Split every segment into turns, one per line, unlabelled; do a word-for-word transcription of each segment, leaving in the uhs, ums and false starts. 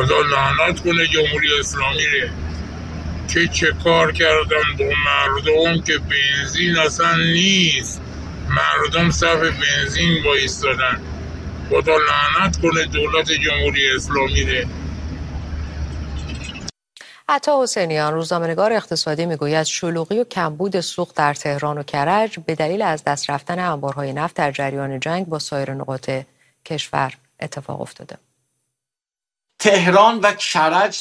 خدا لعنت کنه جمهوری اسلامی ره که چه کار کردن با مردم که بنزین اصلا نیست، مردم صف بنزین وایستادن. خدا لعنت کنه دولت جمهوری اسلامی ره.
عطا حسینیان، روزنامه‌نگار اقتصادی، میگوید شلوغی و کمبود سوخت در تهران و کرج به دلیل از دست رفتن انبارهای نفت در جریان جنگ با سایر نقاط کشور اتفاق افتاده.
تهران و کرج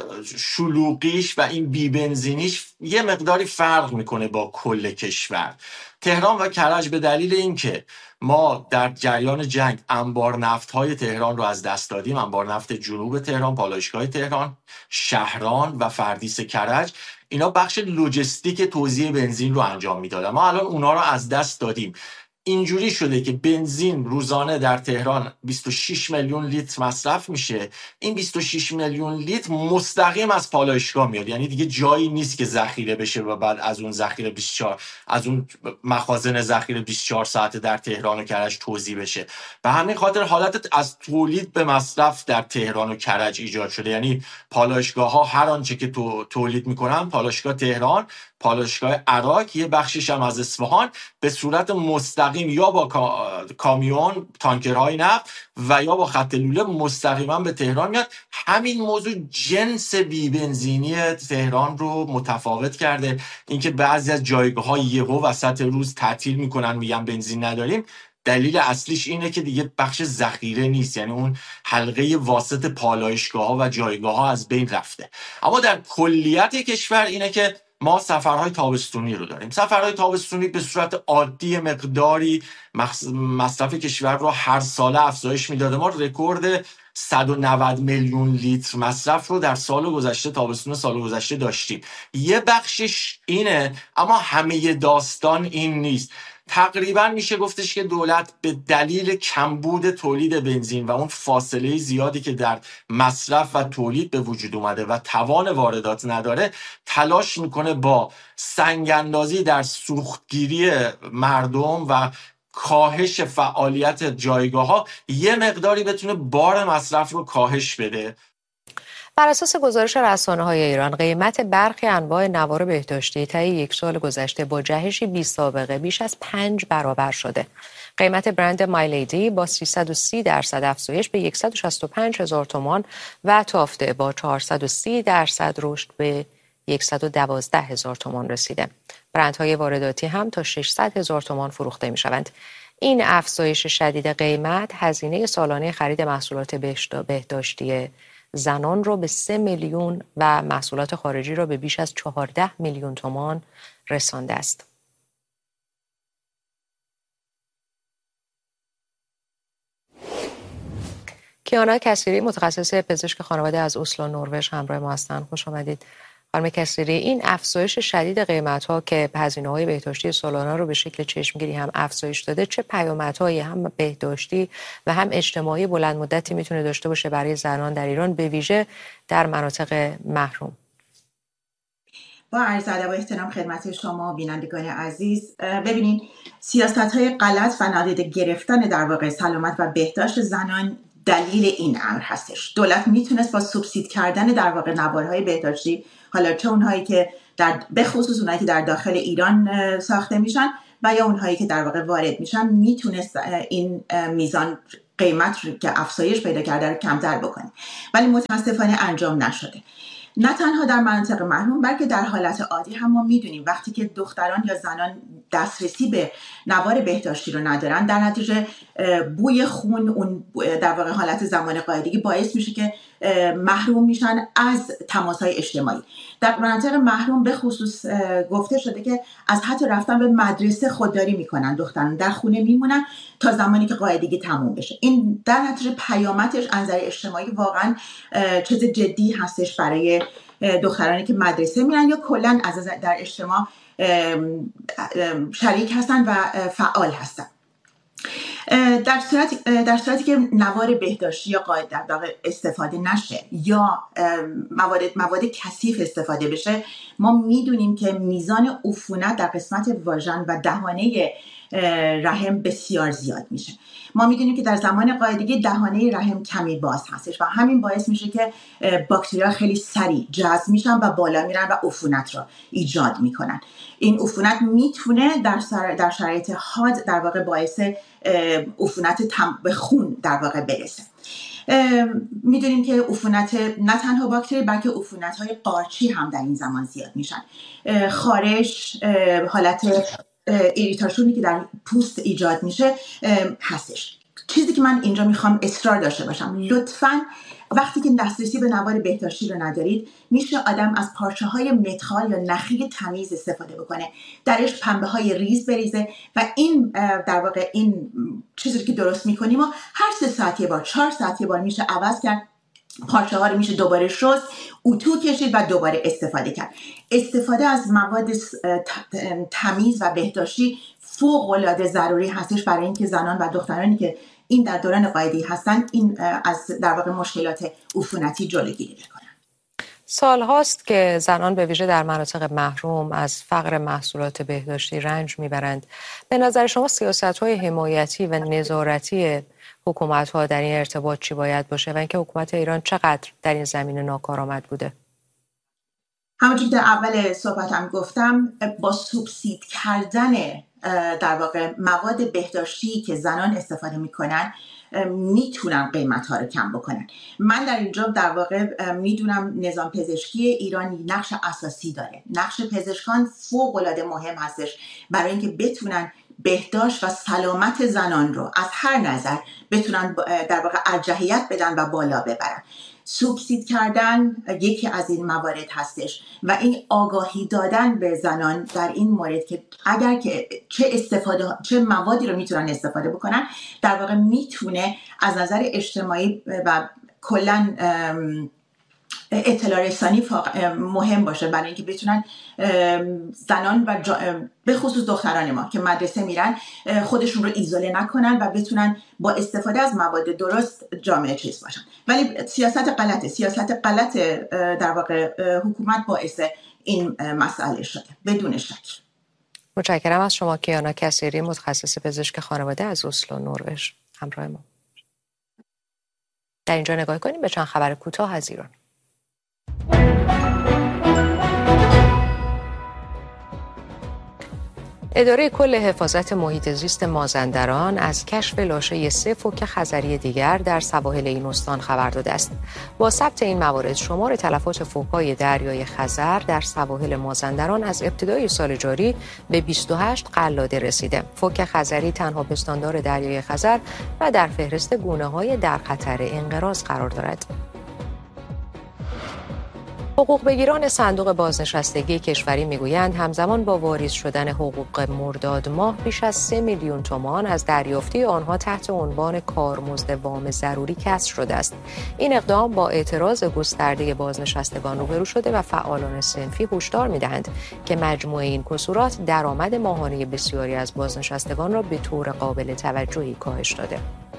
شلوغیش و این بی‌بنزینیش یه مقداری فرق میکنه با کل کشور. تهران و کرج به دلیل اینکه ما در جریان جنگ انبار نفت‌های تهران رو از دست دادیم، انبار نفت جنوب تهران، پالایشگاه تهران، شهران و فردیس کرج، اینا بخش لوجستیک توزیع بنزین رو انجام میدادن. ما الان اونا رو از دست دادیم. اینجوری شده که بنزین روزانه در تهران بیست و شش میلیون لیتر مصرف میشه. این بیست و شش میلیون لیتر مستقیم از پالایشگاه میاد، یعنی دیگه جایی نیست که ذخیره بشه و بعد از اون ذخیره بیست و چهار از اون مخازن ذخیره بیست و چهار ساعته در تهران و کرج توزیع بشه. به همین خاطر حالت از تولید به مصرف در تهران و کرج ایجاد شده، یعنی پالایشگاه ها هر آنچه که تو تولید میکنن، پالایشگاه تهران، پالایشگاه عراق، یه بخشش هم از اصفهان، به صورت مستقیم یا با کامیون تانکرهای نفت و یا با خط لوله مستقیما به تهران میاد. همین موضوع جنس بی بنزینی تهران رو متفاوت کرده. اینکه بعضی از جایگاه‌ها یهو وسط روز تعطیل میکنن، میگن بنزین نداریم، دلیل اصلیش اینه که دیگه بخش ذخیره نیست، یعنی اون حلقه واسط پالایشگاه‌ها و جایگاه‌ها از بین رفته. اما در کلیت کشور اینه که ما سفرهای تابستونی رو داریم. سفرهای تابستونی به صورت عادی مقداری مصرف کشور رو هر ساله افزایش میداده. ما رکورد صد و نود میلیون لیتر مصرف رو در سال گذشته، تابستون سال گذشته داشتیم. یه بخشش اینه، اما همه داستان این نیست. تقریبا میشه گفتش که دولت به دلیل کمبود تولید بنزین و اون فاصله زیادی که در مصرف و تولید به وجود اومده و توان واردات نداره، تلاش میکنه با سنگ‌اندازی در سوختگیری مردم و کاهش فعالیت جایگاه‌ها یه مقداری بتونه بار مصرف رو کاهش بده.
بر اساس گزارش رسانه‌های ایران، قیمت برخی انواع نوار بهداشتی طی یک سال گذشته با جهشی بی سابقه بیش از پنج برابر شده. قیمت برند مایلیدی با سیصد و سی درصد افزایش به صد و شصت و پنج هزار تومان و تافته با چهارصد و سی درصد رشد به صد و دوازده هزار تومان رسیده. برندهای وارداتی هم تا ششصد هزار تومان فروخته می‌شوند. این افزایش شدید قیمت هزینه سالانه خرید محصولات بهداشتی زنان رو به سه میلیون و محصولات خارجی رو به بیش از چهارده میلیون تومان رسانده است. کیانا کثیری، متخصص پزشک خانواده از اسلو نروژ، همراه ما هستند. خوش آمدید. خانم کثیری، این افزایش شدید قیمت‌ها که هزینه‌های بهداشتی سالانه رو به شکل چشمگیری هم افزایش داده، چه پیامدهایی هم بهداشتی و هم اجتماعی بلند مدتی میتونه داشته باشه برای زنان در ایران، به ویژه در مناطق محروم؟
با عرض ادب و احترام خدمت شما بینندگان عزیز، ببینید سیاست‌های غلط و نادیده گرفتن در واقع سلامت و بهداشت زنان دلیل این امر هستش. دولت میتونست با سوبسید کردن در واقع نوارهای بهداشتی، حالا چه اونهایی که در به خصوص اونهایی که در داخل ایران ساخته میشن و یا اونهایی که در واقع وارد میشن، میتونست این میزان قیمت که افزایش پیدا کرده رو کمتر بکنه، ولی متاسفانه انجام نشده. نه تنها در مناطق محروم، بلکه در حالت عادی هم ما میدونیم وقتی که دختران یا زنان دسترسی به نوار بهداشتی رو ندارن، در نتیجه بوی خون، اون در واقع حالت زمان قاعدگی باعث میشه که محروم میشن از تماس‌های اجتماعی. در مناطق محروم به خصوص گفته شده که از حتی رفتن به مدرسه خودداری میکنن، دختران در خونه میمونن تا زمانی که قاعدگی تموم بشه. این در نتیجه پیامدش از نظر اجتماعی واقعا چیز جدی هستش برای دخترانی که مدرسه میرن یا کلا از در اجتماع شریک هستن و فعال هستن. در صورت در صورتی که نوار بهداشتی یا قاعده در واقع استفاده نشه یا مواد مواد کثیف استفاده بشه، ما میدونیم که میزان عفونت در قسمت واژن و دهانه رحم بسیار زیاد میشه. ما میدونیم که در زمان قاعدگی دهانه رحم کمی باز هستش و همین باعث میشه که باکتریا خیلی سریع جذب میشن و بالا میرن و عفونت را ایجاد میکنن. این عفونت میتونه در سر در شرایط حاد در واقع باعث عفونت به خون در واقع برسه. میدونیم که عفونت نه تنها باکتری بلکه عفونت های قارچی هم در این زمان زیاد میشن. خارش، حالت ایریتاسیونی که در پوست ایجاد میشه هستش. چیزی که من اینجا میخوام اصرار داشته باشم، لطفاً وقتی که دسترسی به نوار بهداشتی رو ندارید، میشه آدم از پارچه های متخال یا نخی تمیز استفاده بکنه، درش پنبه های ریز بریزه و این در واقع این چیزی که درست میکنیم و هر سه ساعت یه بار، چهار ساعت یه بار میشه عوض کرد. پارچه ها رو میشه دوباره شست، اتو کشید و دوباره استفاده کرد. استفاده از مواد تمیز و بهداشتی فوق العاده ضروری هستش برای اینکه زنان و دخترانی که این در دوران قاعدگی هستن این از در واقع مشکلات عفونتی جلوگیری بکنن.
سال هاست که زنان به ویژه در مناطق محروم از فقر محصولات بهداشتی رنج میبرند. به نظر شما سیاست‌های حمایتی و نظارتی حکومت‌ها در این ارتباط چی باید باشه و اینکه حکومت ایران چقدر در این زمینه ناکارآمد بوده؟
همونجوری در اول صحبتم گفتم، با سوبسید کردن در واقع مواد بهداشتی که زنان استفاده میکنن میتونن قیمت ها رو کم بکنن. من در اینجا در واقع میدونم نظام پزشکی ایران نقش اساسی داره. نقش پزشکان فوق العاده مهم هستش برای اینکه بتونن بهداشت و سلامت زنان رو از هر نظر بتونن در واقع ارجحیت بدن و بالا ببرن. سوبسید کردن یکی از این موارد هستش و این آگاهی دادن به زنان در این مورد که اگر که چه استفاده چه موادی رو میتونن استفاده بکنن، در واقع میتونه از نظر اجتماعی و کلا اطلاع رسانی مهم باشه برای اینکه بتونن زنان و به خصوص دختران ما که مدرسه میرن خودشون رو ایزوله نکنن و بتونن با استفاده از مواد درست جامعه چیز باشن. ولی سیاست غلطه سیاست غلط در واقع حکومت باعث این مسئله شده بدون شک.
متشکرم از شما کیانا کثیری، متخصص پزشک خانواده از اسلو نروژ همراه ما. در اینجا نگاه کنیم به چند خبر کوتاه از ایران. اداره کل حفاظت محیط زیست مازندران از کشف لاشه سه فوک خزری دیگر در سواحل این استان خبر داده است. با ثبت این موارد شمار تلفات فوک‌های دریای خزر در سواحل مازندران از ابتدای سال جاری به بیست و هشت قلاده رسیده. فوک خزری تنها پستاندار دریای خزر و در فهرست گونه‌های در خطر انقراض قرار دارد. حقوق بگیران صندوق بازنشستگی کشوری میگویند همزمان با واریز شدن حقوق مرداد ماه بیش از سه میلیون تومان از دریافتی آنها تحت عنوان کارمزد وام ضروری کسر شده است. این اقدام با اعتراض گسترده بازنشستگان روبرو شده و فعالان صنفی هشدار میدهند که مجموع این کسورات درآمد ماهانه بسیاری از بازنشستگان را به طور قابل توجهی کاهش داده.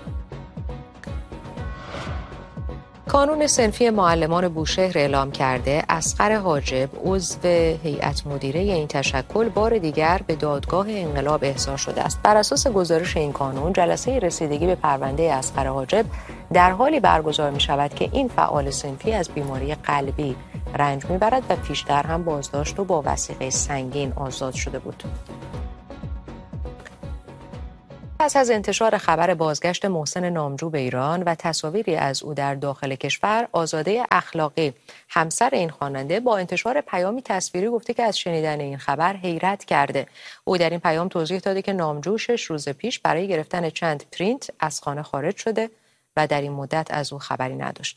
کانون صنفی معلمان بوشهر اعلام کرده اصغر حاجب عضو هیئت مدیره این تشکل بار دیگر به دادگاه انقلاب احضار شده است. بر اساس گزارش این کانون جلسه رسیدگی به پرونده اصغر حاجب در حالی برگزار می شود که این فعال صنفی از بیماری قلبی رنج می برد و پیشتر هم بازداشت و با وثیقه سنگین آزاد شده بود. پس از انتشار خبر بازگشت محسن نامجو به ایران و تصاویری از او در داخل کشور، آزاده اخلاقی همسر این خواننده با انتشار پیامی تصویری گفته که از شنیدن این خبر حیرت کرده. او در این پیام توضیح داده که نامجو شش روز پیش برای گرفتن چند پرینت از خانه خارج شده و در این مدت از او خبری نداشته.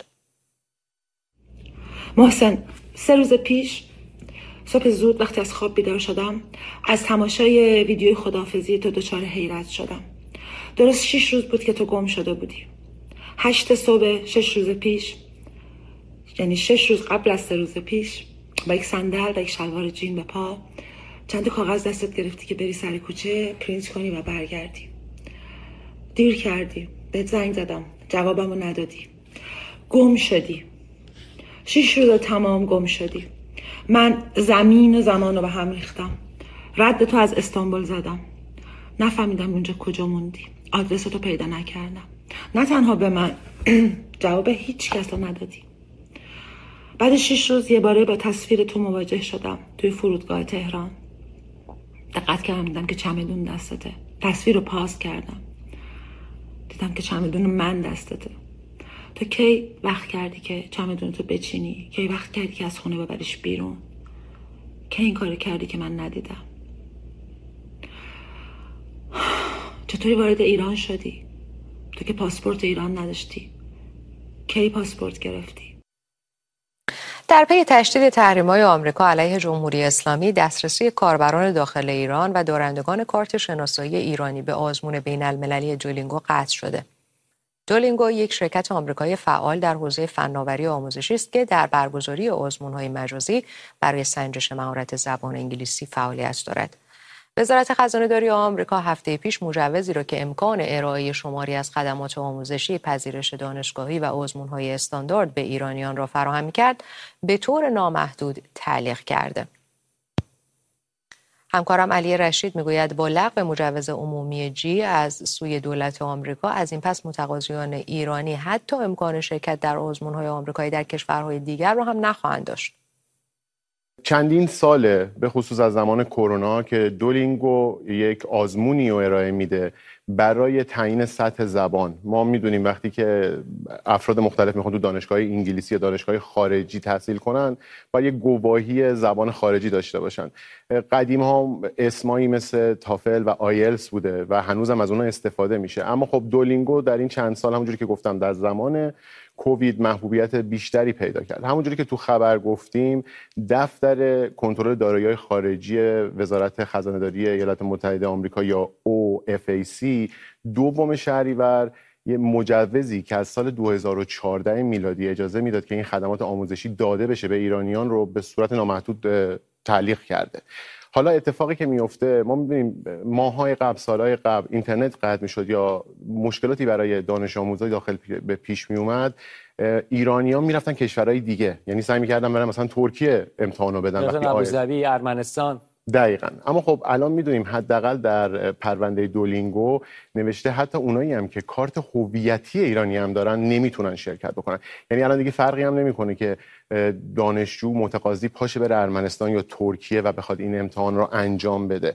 محسن، سه روز پیش صبح زود وقتی از خواب بیدار شدم از تماشای ویدیوی خداحافظی تو دچار حیرت شدم. درست شش روز بود که تو گم شده بودی. هشت صبح شش روز پیش، یعنی شش روز قبل از سه روز پیش، با یک صندل و یک شلوار جین به پا چند کاغذ دستت گرفتی که بری سر کوچه پرینت کنی و برگردی. دیر کردی، بهت زنگ زدم، جوابمو ندادی، گم شدی. شش روز تمام گم شدی. من زمین و زمان رو به هم ریختم. رد تو از استانبول زدم. نفهمیدم اونجا کجا موندی. آدرستو پیدا نکردم. نه تنها به من جواب هیچ کس رو ندادی. بعد شش روز یه باره با تصویر تو مواجه شدم توی فرودگاه تهران. دقت کردم که چمدون دستته. تصویر رو پاس کردم. دیدم که چمدون من دستته. تو کی وقت کردی که چمدون تو بچینی؟ کی وقت کردی که از خونه ببریش بیرون؟ کی این کار کردی که من ندیدم؟ چطوری وارد ایران شدی؟ تو که پاسپورت ایران نداشتی. کی پاسپورت گرفتی؟
در پی تشدید تحریم‌های آمریکا علیه جمهوری اسلامی، دسترسی کاربران داخل ایران و دارندگان کارت شناسایی ایرانی به آزمون بین‌المللی دولینگو قطع شده. دولینگو یک شرکت آمریکایی فعال در حوزه فناوری آموزشی است که در برگزاری آزمون‌های مجازی برای سنجش مهارت زبان انگلیسی فعالیت دارد. وزارت خزانه‌داری آمریکا هفته پیش مجوزی را که امکان ارائه شماری از خدمات آموزشی، پذیرش دانشگاهی و آزمون‌های استاندارد به ایرانیان را فراهم کرد، به طور نامحدود تعلیق کرده. همکارم علی رشید میگوید با لغو مجوز عمومی جی از سوی دولت آمریکا، از این پس متقاضیان ایرانی حتی امکان شرکت در آزمون‌های آمریکایی در کشورهای دیگر را هم نخواهند داشت.
چندین ساله به خصوص از زمان کرونا که دولینگو یک آزمونی رو ارائه میده برای تعیین سطح زبان. ما میدونیم وقتی که افراد مختلف میخوان تو دانشگاه انگلیسی یا دانشگاه خارجی تحصیل کنن باید یک گواهی زبان خارجی داشته باشن. قدیم ها اسمایی مثل تافل و آیلتس بوده و هنوزم از اونها استفاده میشه، اما خب دولینگو در این چند سال همونجوری که گفتم در زمان کووید محبوبیت بیشتری پیدا کرد. همونجوری که تو خبر گفتیم دفتر کنترل دارایی‌های خارجی وزارت خزانه‌داری ایالات متحده آمریکا یا او اف ای سی دوم شهریور یه مجوزی که از سال دو هزار و چهارده میلادی اجازه میداد که این خدمات آموزشی داده بشه به ایرانیان رو به صورت نامحدود تعلیق کرده. حالا اتفاقی که میفته ما می‌بینیم ماه‌های قبل، سال‌های قبل اینترنت قطع می‌شد یا مشکلاتی برای دانش آموزای داخل به پیش میومد، ایرانیان میرفتن کشورهای دیگه، یعنی سعی می‌کردن برن مثلا ترکیه امتحانو بدن،
وقتی ابوظبی، ارمنستان.
دقیقاً. اما خب الان میدونیم حداقل در پرونده دولینگو نوشته حتی اونایی هم که کارت هویتی ایرانی هم دارن نمیتونن شرکت بکنن. یعنی الان دیگه فرقی هم نمیکنه که دانشجو متقاضی پاشه بره ارمنستان یا ترکیه و بخواد این امتحان رو انجام بده.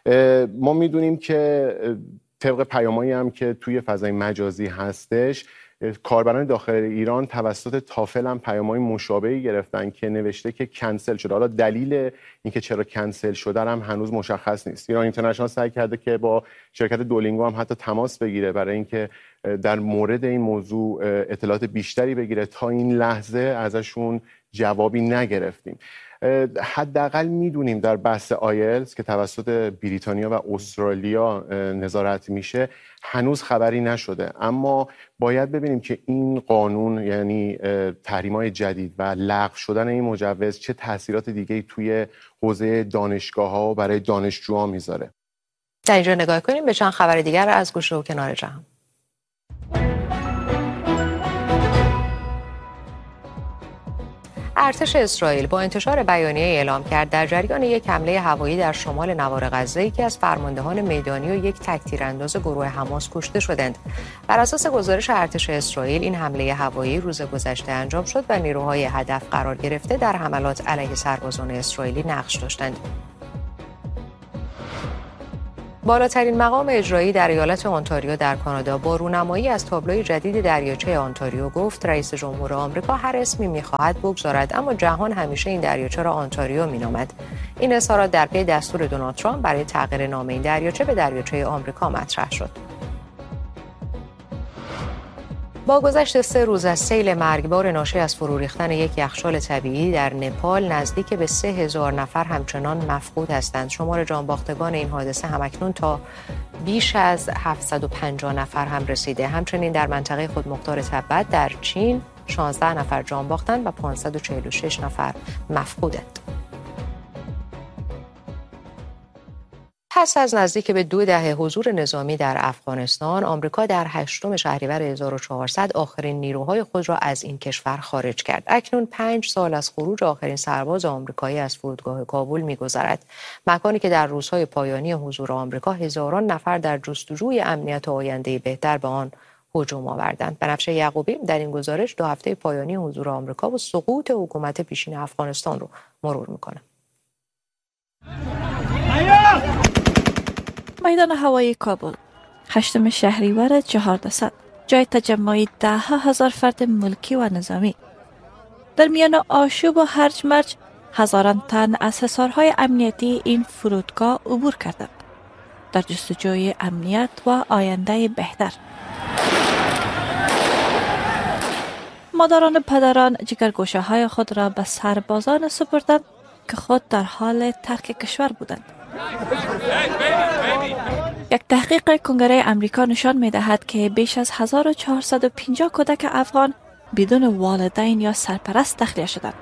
ما میدونیم که طبق پیامایی هم که توی فضای مجازی هستش، کاربران داخل ایران توسط تافل هم پیام‌های مشابهی گرفتن که نوشته که کنسل شده. حالا دلیل اینکه چرا کنسل شده هم هنوز مشخص نیست. ایران اینترنشنال سعی کرده که با شرکت دولینگو هم حتی تماس بگیره برای اینکه در مورد این موضوع اطلاعات بیشتری بگیره. تا این لحظه ازشون جوابی نگرفتیم. حداقل میدونیم در بحث آیلتس که توسط بریتانیا و استرالیا نظارت میشه هنوز خبری نشده، اما باید ببینیم که این قانون یعنی تحریم‌های جدید و لغو شدن این مجوز چه تاثیرات دیگه‌ای توی حوزه دانشگاه‌ها و برای دانشجوها میذاره.
در اینجا نگاه کنیم به چند خبر دیگر از گوشه و کنار جهان. ارتش اسرائیل با انتشار بیانیه اعلام کرد در جریان یک حمله هوایی در شمال نوار غزه یکی از فرماندهان میدانی و یک تک تیرانداز گروه حماس کشته شدند. بر اساس گزارش ارتش اسرائیل این حمله هوایی روز گذشته انجام شد و نیروهای هدف قرار گرفته در حملات علیه سربازان اسرائیلی نقش داشتند. بالاترین مقام اجرایی در ایالت آنتاریو در کانادا با رونمایی از تابلوی جدید دریاچه آنتاریو گفت رئیس جمهور آمریکا هر اسمی می‌خواهد بگذارد، اما جهان همیشه این دریاچه را آنتاریو می‌نامد. این اظهارات در پی دستور دونالد ترامپ برای تغییر نام این دریاچه به دریاچه آمریکا مطرح شد. با گذشت سه روز از سیل مرگبار ناشی از فرو ریختن یک یخچال طبیعی در نپال، نزدیک به سه هزار نفر همچنان مفقود هستند. شمار جانباختگان این حادثه همکنون تا بیش از هفتصد و پنجاه نفر هم رسیده. همچنین در منطقه خودمختار تبت در چین شانزده نفر جان باختند و پانصد و چهل و شش نفر مفقودند. پس از نزدیک به دو دهه حضور نظامی در افغانستان، آمریکا در هشتم شهریور هزار و چهارصد آخرین نیروهای خود را از این کشور خارج کرد. اکنون پنج سال از خروج آخرین سرباز آمریکایی از فرودگاه کابل می‌گذرد، مکانی که در روزهای پایانی حضور آمریکا هزاران نفر در جستجوی امنیت و آینده بهتر به آن هجوم آوردند. بنفشه یعقوبی در این گزارش دو هفته پایانی حضور آمریکا و سقوط حکومت پیشین افغانستان رو مرور می‌کند.
میدان هوایی کابل، هشتم شهریور چهاردهصد، جای تجمع ده هزار فرد ملکی و نظامی. در میان آشوب و هرج مرج، هزاران تن از حصارهای امنیتی این فرودگاه عبور کردند در جستجوی امنیت و آینده بهتر. مادران و پدران جگرگوشه های خود را به سربازان سپردند که خود در حال ترک کشور بودند. یک تحقیق کنگره امریکا نشان می دهد که بیش از هزار و چهارصد و پنجاه کودک افغان بدون والدین یا سرپرست تخلیه شدند.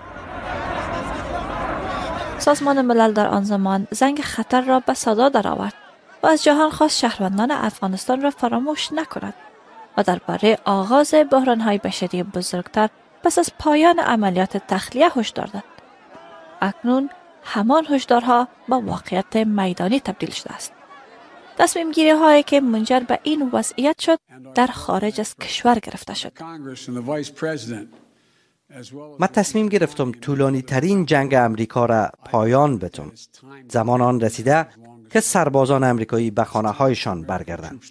سازمان ملل در آن زمان زنگ خطر را به صدا درآورد و از جهان خواست شهروندان افغانستان را فراموش نکند و درباره آغاز بحران‌های بشری بزرگتر پس از پایان عملیات تخلیه هشدار داد. اکنون همان هشدارها با واقعیت میدانی تبدیل شده است. تصمیم گیری هایی که منجر به این وضعیت شد در خارج از کشور گرفته شد.
من تصمیم گرفتم طولانی ترین جنگ امریکا را پایان بدم. زمان آن رسیده که سربازان امریکایی به خانه هایشان برگردند.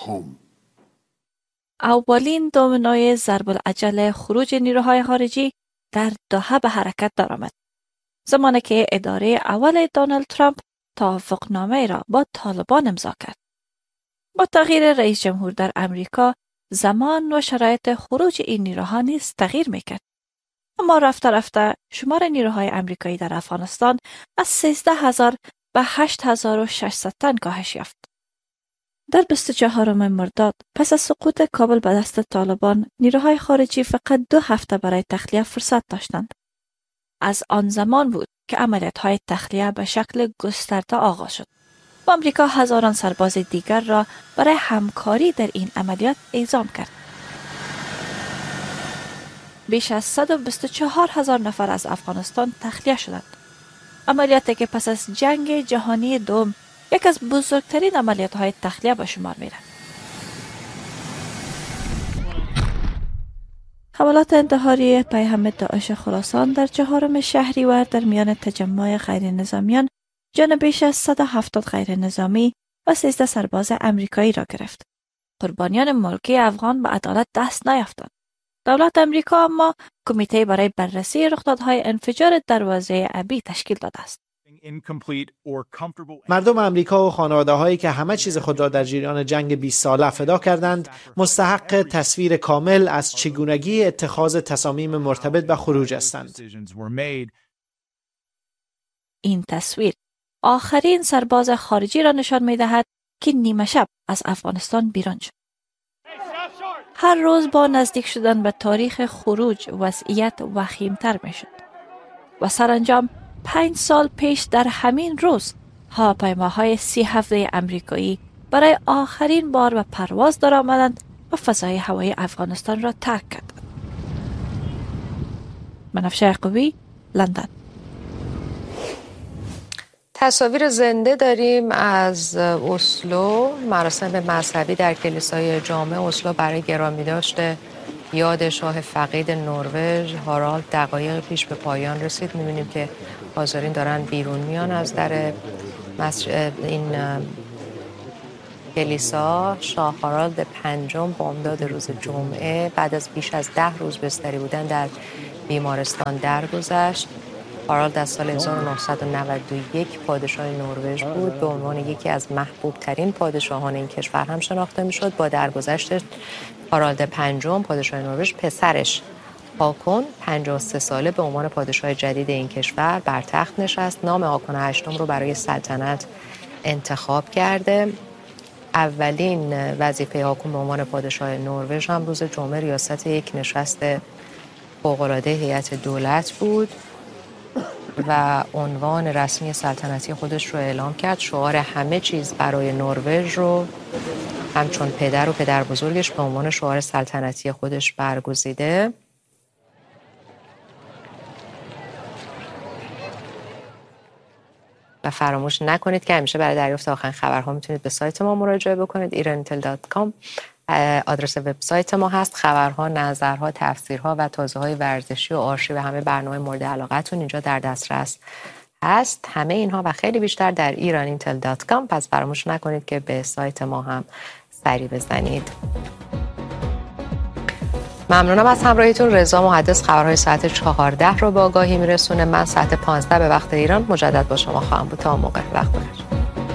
اولین دومینوی ضرب العجل خروج نیروهای خارجی در دوحه به حرکت درآمد، زمانی که اداره اول دونالد ترامپ توافقنامه را با طالبان امضا کرد. با تغییر رئیس جمهور در امریکا، زمان و شرایط خروج این نیروها نیز تغییر میکرد. اما رفته رفته شمار نیروهای امریکایی در افغانستان از سیزده هزار به هشت هزار و ششصد تن کاهش یافت. در بیست و چهارم مرداد پس از سقوط کابل به دست طالبان، نیروهای خارجی فقط دو هفته برای تخلیه فرصت داشتند. از آن زمان بود که عملیات‌های تخلیه به شکل گسترده آغاز شد و آمریکا هزاران سرباز دیگر را برای همکاری در این عملیات اعزام کرد. بیش از صد و بیست و چهار هزار نفر از افغانستان تخلیه شدند. عملیاتی که پس از جنگ جهانی دوم یک از بزرگترین عملیات‌های تخلیه به شمار می‌رفت. حملات انتحاری پیهم داعش خراسان در چهارم شهریور در میان تجمع غیر نظامیان جان بیش از صد و هفتاد غیر نظامی و سیزده سرباز امریکایی را گرفت. قربانیان ملکی افغان به عدالت دست نیافتند. دولت امریکا اما کمیته برای بررسی رخدادهای انفجار دروازه ابی تشکیل داده است.
مردم امریکا و خانواده هایی که همه چیز خود را در جریان جنگ بیست ساله فدا کردند، مستحق تصویر کامل از چگونگی اتخاذ تصامیم مرتبط به خروج هستند.
این تصویر آخرین سرباز خارجی را نشان می دهد که نیمه شب از افغانستان بیرون شد. هر روز با نزدیک شدن به تاریخ خروج وضعیت وخیمتر می شد و سرانجام پنج سال پیش در همین روز هواپیماهای سی هفته امریکایی برای آخرین بار به پرواز درآمدند و فضای هوایی افغانستان را ترک کردند. بنفشه یعقوبی، لندن.
تصاویر زنده داریم از اسلو. مراسم مذهبی در کلیسای جامع اسلو برای گرامی داشته یاد شاه فقید نروژ هارالد دقایق پیش به پایان رسید. می‌بینیم که حاضرین دارن بیرون میان از در این کلیسا. شاه هارالد پنجم بامداد روز جمعه بعد از بیش از ده روز بستری بودن در بیمارستان درگذشت. هارالد از سال هزار و نهصد و نود و یک پادشاه نروژ بود. به عنوان یکی از محبوب ترین پادشاهان این کشور هم شناخته میشد. با درگذشت هارالد پنجم پادشاه نروژ، پسرش هاکون پنجاه و سه ساله به عنوان پادشاه جدید این کشور بر تخت نشست. نام هاکون هشتم رو برای سلطنت انتخاب کرده. اولین وظیفه هاکون به عنوان پادشاه نروژ هم روز جمعه ریاست یک نشست فوق‌العاده هیئت دولت بود. و عنوان رسمی سلطنتی خودش رو اعلام کرد. شعار همه چیز برای نروژ رو همچون پدر و پدر بزرگش به عنوان شعار سلطنتی خودش برگزیده. و فراموش نکنید که همیشه برای دریافت آخرین خبرها میتونید به سایت ما مراجعه بکنید. ایران اینتل دات کام آدرس وبسایت ما هست. خبرها، نظرها، تفسیرها و تازه‌های ورزشی و آرشیو همه برنامه مورد علاقتون اینجا در دسترس هست. همه اینها و خیلی بیشتر در ایران اینتل دات کام. پس فراموش نکنید که به سایت ما هم سری بزنید. ممنونم از همراهیتون. رضا محدث خبرهای ساعت چهارده رو به آگاهی میرسونه. من ساعت پانزده به وقت ایران مجدد با شما خواهم بود. تا موقع وقت بخیر.